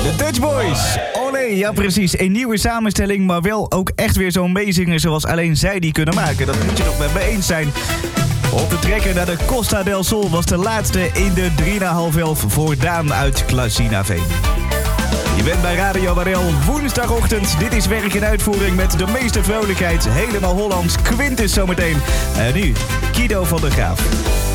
De Dutch Boys. Olé, ja precies. Een nieuwe samenstelling, maar wel ook echt weer zo'n meezinger zoals alleen zij die kunnen maken. Dat moet je toch met me eens zijn. Op de trekker naar de Costa del Sol was de laatste in de 3,5 voor Daan uit Klasinaveen. Je bent bij Radio Warel, woensdagochtend. Dit is werk in uitvoering met de meeste vrolijkheid. Helemaal Hollands, Quintus zometeen. En nu, Kido van der Graaf.